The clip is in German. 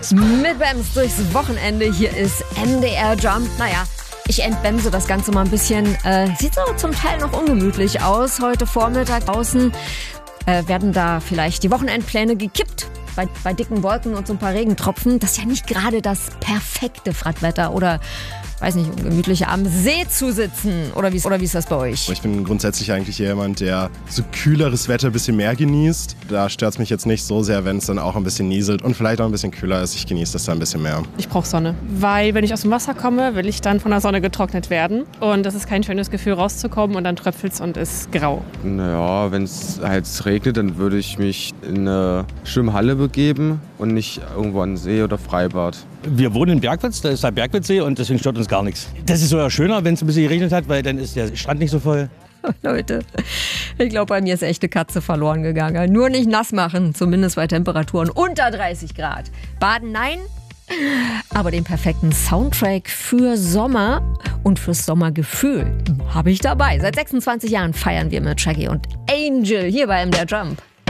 Mit Bams durchs Wochenende. Hier ist MDR Jump. Naja, ich entbremse das Ganze mal ein bisschen. Sieht so zum Teil noch ungemütlich aus. Heute Vormittag draußen werden da vielleicht die Wochenendpläne gekippt. Bei dicken Wolken und so ein paar Regentropfen. Das ist ja nicht gerade das perfekte Frattwetter. Oder, weiß nicht, um gemütlich am See zu sitzen. Oder wie ist das bei euch? Ich bin grundsätzlich eigentlich jemand, der so kühleres Wetter ein bisschen mehr genießt. Da stört es mich jetzt nicht so sehr, wenn es dann auch ein bisschen nieselt und vielleicht auch ein bisschen kühler ist. Ich genieße das dann ein bisschen mehr. Ich brauche Sonne, weil wenn ich aus dem Wasser komme, will ich dann von der Sonne getrocknet werden. Und das ist kein schönes Gefühl, rauszukommen und dann tröpfelt es und ist grau. Naja, wenn es halt regnet, dann würde ich mich in eine Schwimmhalle begeben und nicht irgendwo an den See oder Freibad. Wir wohnen in Bergwitz, da ist der Bergwitzsee und deswegen stört uns gar nichts. Das ist sogar schöner, wenn es ein bisschen geregnet hat, weil dann ist der Strand nicht so voll. Leute, ich glaube, bei mir ist echt eine Katze verloren gegangen. Nur nicht nass machen, zumindest bei Temperaturen unter 30 Grad. Baden nein, aber den perfekten Soundtrack für Sommer und fürs Sommergefühl habe ich dabei. Seit 26 Jahren feiern wir mit Shaggy und Angel hier bei MDR Jump.